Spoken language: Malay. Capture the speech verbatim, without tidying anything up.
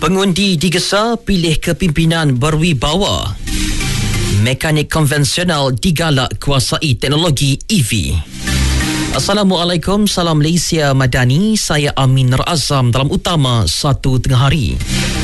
Pengundi digesa pilih kepimpinan berwibawa. Mekanik konvensional digalak kuasai teknologi E V. Assalamualaikum, salam Malaysia Madani. Saya Amin Razam dalam utama satu tengah hari.